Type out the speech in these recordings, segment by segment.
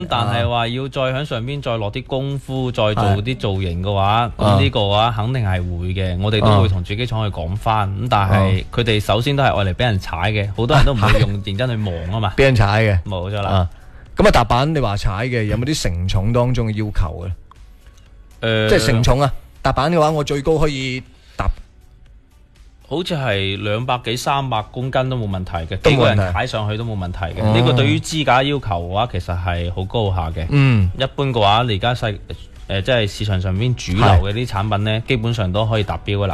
但係話要再喺上邊再落啲功夫，再做啲造型嘅話，咁呢個話肯定係會嘅。我哋都會同主機廠去講翻。咁但係佢哋首先都係愛嚟俾人踩嘅，好多人都唔會用認真去望啊嘛。 俾人踩嘅， 冇咗啦。 咁啊，踏板你話踩嘅，有冇啲承重當中嘅要求嘅？即係承重啊！踏板嘅話，我最高可以踏， 好似係200幾300公斤都冇問題嘅，幾個人踩上去都冇問題嘅。呢個對於支架要求嘅話，其實係好高下嘅。一般嘅話，你而家即係市場上邊主流嘅啲產品呢，基本上都可以達標噶啦。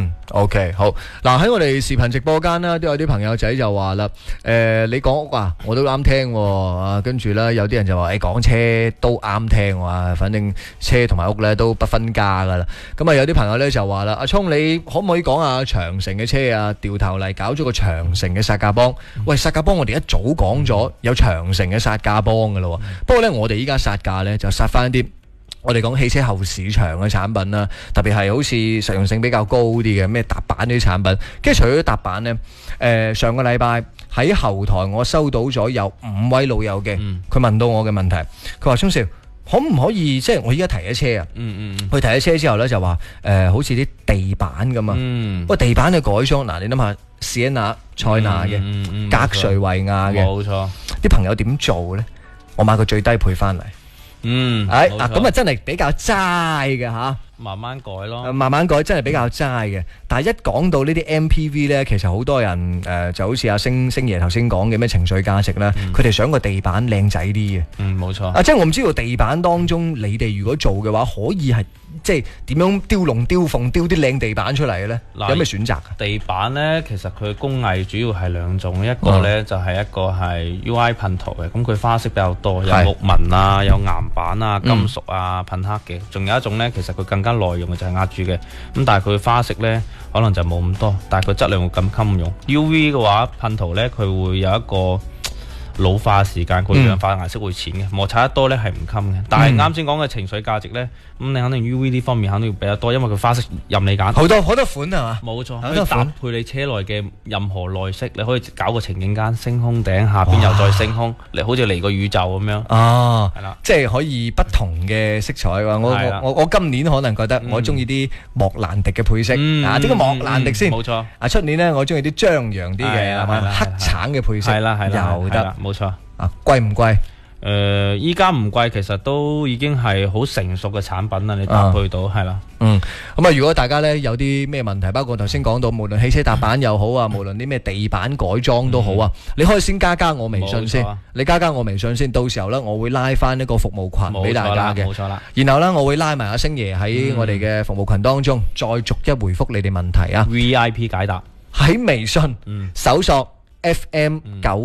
OK 好。嗱，喺我哋視頻直播間啦，都有啲朋友仔就話啦，你講屋啊，我都啱聽喎。跟住呢，有啲人就話，講車都啱聽喎。反正車同埋屋呢都不分家噶啦。咁啊，有啲朋友呢就話啦，阿聰你可唔可以講下長城嘅車啊？掉頭嚟搞咗個長城嘅剎架幫。喂，剎架幫我哋一早講咗有長城嘅剎架幫噶咯。不過呢，我哋依家剎架呢就剎翻啲。我哋講汽車後市場嘅產品啦，特別係好似實用性比較高啲嘅咩踏板呢啲產品。跟住除咗踏板呢，上個禮拜喺後台我收到咗有5位老友嘅，佢問到我嘅問題，佢話聰少可唔可以即係我依家提咗車啊？佢提咗車之後呢，就話好似啲地板咁啊，喂地板嘅改裝嗱，你諗下Sienna、塞納嘅、格瑞維亞嘅，冇錯，啲朋友點做呢？我買個最低配翻嚟。咁啊真係比較齋嘅吓，慢慢改咯，慢慢改真係比較齋嘅。但係一講到呢啲 MPV 呢，其實好多人就好似阿星爺頭先講嘅咩情緒價值啦，佢哋想個地板靚仔啲嘅。冇錯。即係我唔知道地板當中你哋如果做嘅話，可以係即係點樣雕龍雕鳳雕啲靚地板出嚟嘅呢？有咩選擇？地板呢，其實佢工藝主要係2種，一個呢就係一個係 UI 噴塗嘅，咁佢花色比較多，有木紋啊，有岩板啊、金屬啊噴黑嘅，仲有一種呢，其實佢更加耐用嘅就係壓鑄嘅，咁但係佢花色呢，可能就冇咁多，但係佢質量會咁襟用。UV 嘅話噴塗呢，佢會有一個老化時間，佢氧化顏色會淺嘅，摩擦得多呢係唔襟嘅。但係啱先講嘅情緒價值呢，咁你肯定 UV 呢方面肯定要比較多，因為佢花色任你揀，好多款係嘛？冇錯，可以搭配你車內嘅任何內飾，你可以搞個情景間升空頂，下邊又再升空，你好似嚟個宇宙咁樣。係啦，即係可以不同嘅色彩。我今年可能覺得我中意啲莫蘭迪嘅配色，呢個莫蘭迪先。冇錯。出年呢，我中意啲張揚啲嘅黑橙嘅配色。係啦，又得。冇錯。貴唔貴？依家唔貴，其實都已經係好成熟嘅產品啦。你搭配到係啦。咁啊，如果大家呢有啲咩問題，包括頭先講到，無論汽車踏板又好啊，無論啲咩地板改裝都好啊，你可以先加我微信先。你加我微信先，到時候呢，我會拉翻一個服務群俾大家嘅。冇錯啦。然後呢，我會拉埋阿星爺喺我哋嘅服務群當中，再逐一回覆你哋問題啊。VIP 解答喺微信搜索FM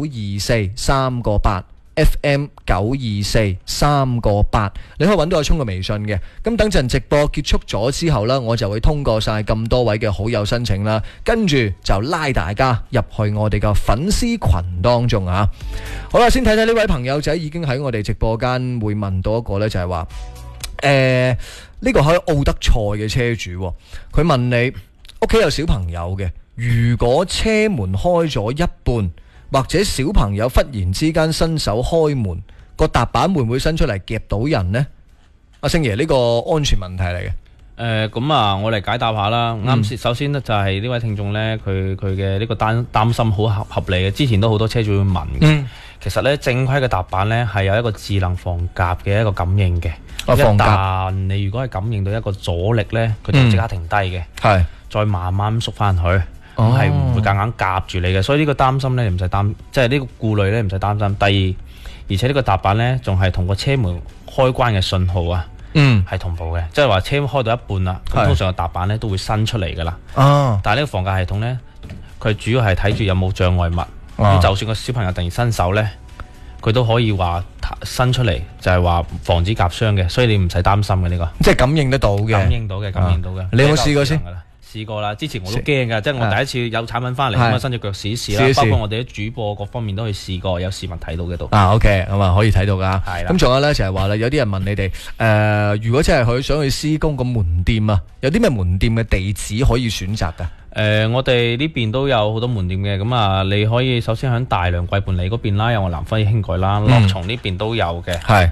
924 3個8。FM 924 3個8，你可以揾到阿聰嘅微信嘅。咁等陣直播結束咗之後呢，我就會通過晒咁多位嘅好友申請啦，跟住就拉大家入去我哋嘅粉絲群當中啊。好啦，先睇睇呢位朋友仔已經喺我哋直播間會問到一個呢，就係話呢個喺奧德賽嘅車主，佢問你屋企有小朋友嘅，如果車門開咗一半，或者小朋友忽然之間伸手開門，個踏板會唔會伸出嚟夾到人呢？阿星爺，呢個安全問題嚟嘅。咁啊，我嚟解答下啦。啱先，首先呢，就係呢位聽眾呢，佢嘅呢個擔心好合理嘅。之前都好多車主會問嘅。其實呢，正規嘅踏板呢，係有一個智能防夾嘅一個感應嘅。防夾，但你如果係感應到一個阻力呢，佢就即刻停低嘅。係，再慢慢縮翻去。係唔會夾硬夾住你嘅，所以呢個擔心呢，你唔使擔，即係呢個顧慮呢，唔使擔心。第二，而且呢個踏板呢，仲係同個車門開關嘅信號啊，係同步嘅，即係話車開到一半啦，咁通常個踏板呢都會伸出嚟噶啦。但係呢個防夾系統呢，佢主要係睇住有冇障礙物，咁就算個小朋友突然伸手呢，佢都可以話伸出嚟，就係話防止夾傷嘅，所以你唔使擔心嘅呢個。即係感應得到嘅。感應到嘅。你有冇試過先？ 試過啦，之前我都驚㗎，即係我第一次有產品翻嚟咁啊，伸隻腳試一試啦，包括我哋啲主播各方面都去試過，有市民睇到嘅度。 OK， 咁啊可以睇到㗎。 係啦。 咁仲有咧就係話咧，有啲人問你哋如果真係佢想去施工個門店啊，有啲咩門店嘅地址可以選擇㗎？ 我哋呢邊都有好多門店嘅，咁啊，你可以首先喺大良貴伴里嗰邊啦，有我南輝興蓋啦，樂松呢邊都有嘅。 係。